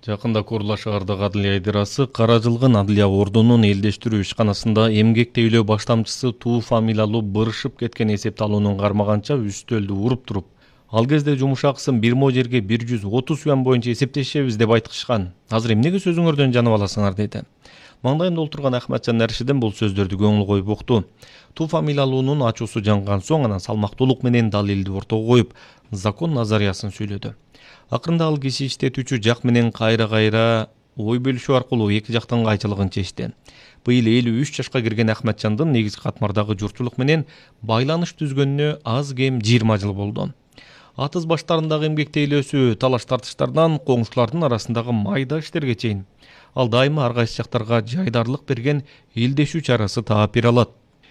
Жакында Курла шаардагы адылия идирасы каражылган адылия ордунун элдештирүү ишканасында эмгек тейлөө баштамчысы Туу фамилиялуу бырышып кеткен эсепталуунун кармаганча үстөлдү уруп туруп, ал кезде жумуш акысын бир мо жерге 130 юан боюнча эсептешебиз деп айтышкан. Азыр эмнеге сөзүңөрдөн жанып аласыңар деди. Маңдайында отурган Ахматжан Наршидин бул сөздөрдү көңүл коюп укту. Туу фамилиялуунун ачуусу жанган соң анан салмактуулук менен далилди ортого коюп, закон назариясын сүйлөдү. Акырында ал киши иштетүүчү жак менен кайра ой бөлүшүү аркылуу эки жактын кайчылыгын чечти. Быйыл 53 жашка кирген Ахматжандын негизги катмардагы журтчулук менен байланыш түзгөнүнө аз кем 20 жыл болду. Атыз баштарындагы эмгек тейлөөсү талаш тартыштардан коңшулардын арасындагы майда иштерге чейин ал дайыма ар кайсы жактарга жайдарлык берген элдешүү чарасы таап бере алат.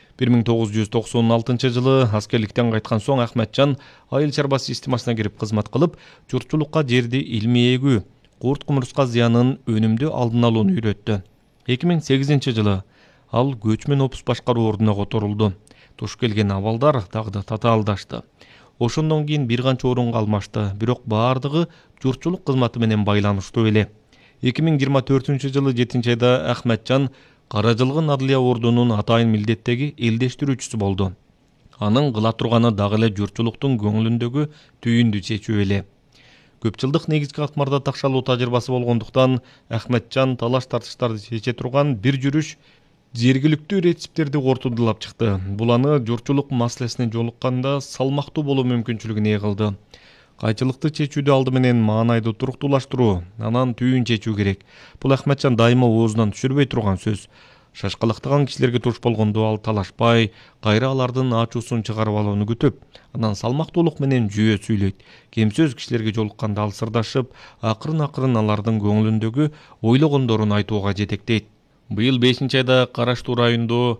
1996 жылы аскерликтен кайткан соң Ахматжан айыл чарба системасына кирип кызмат кылып, журтчулукка жерди илмий эгүү, курт кумурска зыянын өнүмдүү алдын алууну үйрөттү. 2008 жылы ал көчмөн опус башкаруу ордуна которулду. Туш келген абалдар дагы да татаалдашты. Ошондон кийин бир канча орунга алмашты, бирок баардыгы журтчулук кызматы менен байланыштуу эле. 2024 жылы 7-айда Ахматжан каражылган адылия ордунун атайын милдеттеги элдештирүүчүсү болду. Анын кыла турганы дагы эле журтчулуктун көңүлүндөгү түйүндү чечүү эле. Көп жылдык негизги катмарда такшалуу тажрыйбасы болгондуктан Ахматжан талаш тартыштарды чече турган бир жүрүш жергиликтүү рецептерди кортундулап чыкты. Бул аны журтчулук маселесине жолукканда салмактуу болуу мүмкүнчүлүгүн ээ кылды. Кайчылыкты чечүүдө алды менен маанайды туруктуулаштыруу, анан түйүн чечүү керек. Бул Ахматжан дайыма оозунан түшүрбөй турган сөз. Шашкалактаган кишилерге туш болгондо ал талашпай, кайра алардын ачуусун чыгарып алууну күтүп, анан салмактуулук менен жүйө сүйлөйт. Кемсөз кишилерге жолукканда ал сырдашып, акырын алардын көңүлүндөгү ойлогондорун айтууга жетектейт. Быйыл 5-айда Караштуу районунда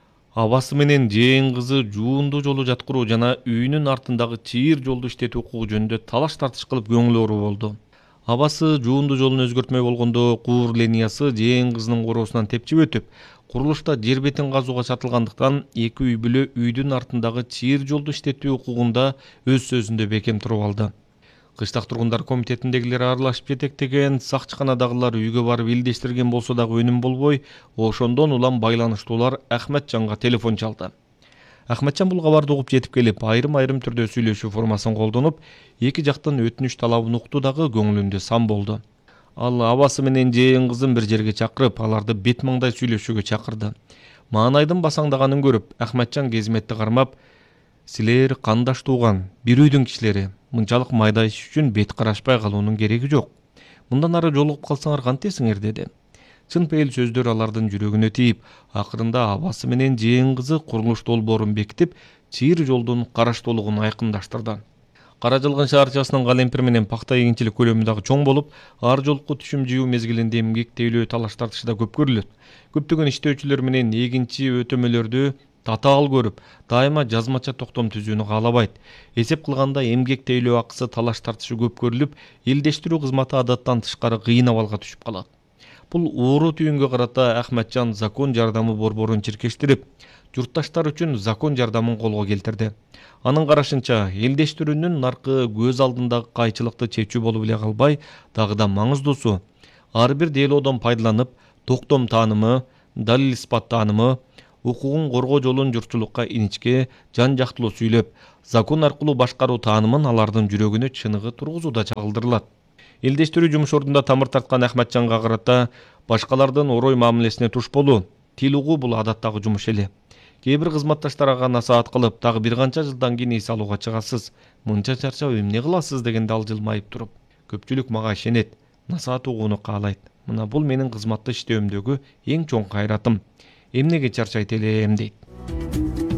абасы менен жээн кызы жуунду жолу жаткыруу жана үйүнүн артындагы чыйыр жолду иштетүү укугу жөнүндө талаш тартыш кылып көңүл оору болду. Абасы жуунду жолун өзгөртмөй болгондо куур линиясы жээн кызынын короосунан тепчип өтүп, курулушта жер бетин казууга сатылгандыктан эки үй бүлө үйдүн артындагы чыйыр жолду иштетүү укугунда өз сөзүндө бекем туруп алды. Кыштак тургундар комитетиндегилер аралашып жетектеген, сакчыканадагылар үйгө барып элдештирген болсо дагы өнүм болбой, ошондон улам байланыштуулар Ахматжанга телефон чалды. Ахматжан бул кабарды угуп жетип келип, айрым түрдө сүйлөшүү формасын колдонуп, эки жактын өтүнүч талабын укту дагы көңүлүндө сан болду. Ал абасы менен жээн кызын бир жерге чакырып, аларды бет маңдай сүйлөшүүгө чакырды. Маанайдын басаңдаганын көрүп, Ахматжан кезметти кармап: "Силер кандаш тууган, бир үйдүн кишилери. Мынчалык майда иш үчүн бет карашпай калуунун кереги жок. Мындан ары жолугуп калсаңар кантесиңер" деди. Чын пейил сөздөр алардын жүрөгүнө тийип, акырында абасы менен жээн кызы курулуш долбоорун бекитип, чыйыр жолдун караштуулугун айкындаштырды. Каражылган шаарчасынын Калемпир менен пакта эгинчилик көлөмү дагы чоң болуп, ар жолку түшүм жыйуу мезгилинде эмгек тейлөө талаш тартышы да көп көрүлөт. Көптөгөн иштөөчүлөр менен эгинчи өтөмөлөрдү татаал көрүп, дайыма жазмача токтом түзүүнү каалабайт. Эсеп кылганда эмгек тейлөө акысы талаш тартышы көп көрүлүп, элдештирүү кызматы адаттан тышкары кыйын абалга түшүп калат. Бул ууру түйүнгө карата Ахматжан закон жардамы борборун чиркештирип, журтташтар үчүн закон жардамын колго келтирди. Анын карашынча, элдештирүүнүн наркы көз алдындагы кайчылыкты чечүү болуп эле калбай, дагы да маңыздуусу, ар бир делоодон пайдаланып, токтом таанымы, далил испат таанымы, укугун коргоо жолун журтчулукка иничке, жан жактылуу сүйлөп, закон аркылуу башкаруу таанымын алардын жүрөгүнө чыныгы тургузууда чагылдырылат. Элдештирүү жумуш ордунда тамыр тарткан Ахматжанга карата башкалардын орой мамилесине туш болуу, тил угуу бул адаттагы жумуш эле. Кээ бир кызматташтар ага насаат кылып, дагы бир канча жылдан кийин эс алууга чыгасыз. Мынча чарчап эмне кыласыз дегенде ал жылмайып туруп: "Көпчүлүк мага ишенет, насаат угууну каалайт. Мына бул менин кызматта иштөөмдөгү эң чоң кайратым. Эмнеге чарчайт элем" дейт.